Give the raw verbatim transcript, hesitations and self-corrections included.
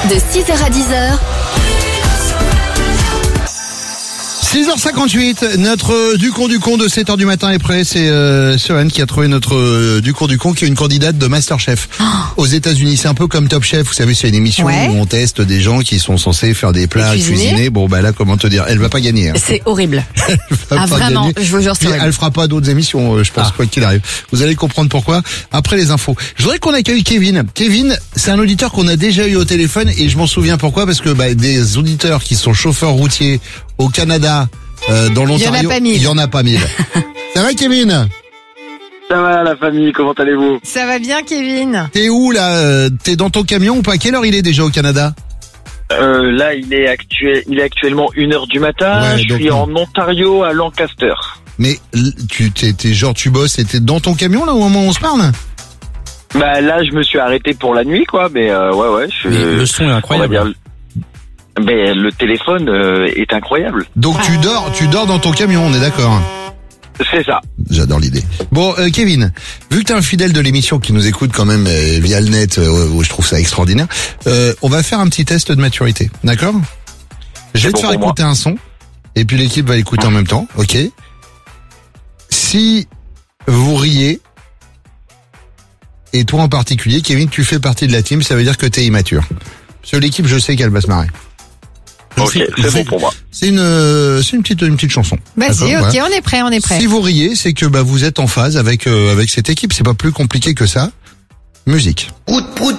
De six heures à dix heures. six heures cinquante-huit, notre euh, Ducon Ducon de sept heures du matin est prêt. C'est euh, Sohan qui a trouvé notre euh, Ducon Ducon, qui est une candidate de Masterchef oh. aux États-Unis. C'est un peu comme Top Chef, vous savez, c'est une émission ouais. où on teste des gens qui sont censés faire des plats, cuisiner. cuisiner. Bon bah là, comment te dire, elle va pas gagner. Hein. C'est horrible. Elle va ah pas vraiment, gagner. je vous jure, c'est horrible. Elle fera pas d'autres émissions, je pense, ah. quoi qu'il arrive. Vous allez comprendre pourquoi après les infos. Je voudrais qu'on accueille Kevin. Kevin, c'est un auditeur qu'on a déjà eu au téléphone et je m'en souviens pourquoi, parce que bah, des auditeurs qui sont chauffeurs routiers au Canada, Euh, dans l'Ontario, il y en a pas mille. Il y en a pas mille. Ça va, Kevin? Ça va, la famille, comment allez-vous? Ça va bien, Kevin. T'es où, là? T'es dans ton camion ou pas? Quelle heure il est déjà au Canada? Euh, là, il est actuel, il est actuellement une heure du matin. Ouais, je suis non. en Ontario, à Lancaster. Mais, tu, t'es, t'es genre, tu bosses et t'es dans ton camion, là, au moment où on se parle? Bah, là, je me suis arrêté pour la nuit, quoi, mais euh, ouais, ouais. Je, mais le son est incroyable. Mais le téléphone euh, est incroyable. Donc tu dors, tu dors dans ton camion, on est d'accord? C'est ça. J'adore l'idée. Bon, euh, Kevin, vu que t'es un fidèle de l'émission qui nous écoute quand même euh, via le net, euh, où je trouve ça extraordinaire, euh, on va faire un petit test de maturité, d'accord? Je vais te bon faire écouter moi. un son, et puis l'équipe va écouter en même temps, ok? Si vous riez, et toi en particulier, Kevin, tu fais partie de la team, ça veut dire que t'es immature. Sur l'équipe, je sais qu'elle va se marrer. Ok, c'est bon pour moi. C'est une, c'est une petite, une petite chanson. Vas-y, ok, voilà. on est prêt, on est prêt. Si vous riez, c'est que bah vous êtes en phase avec, euh, avec cette équipe. C'est pas plus compliqué que ça. Musique. Prout, prout.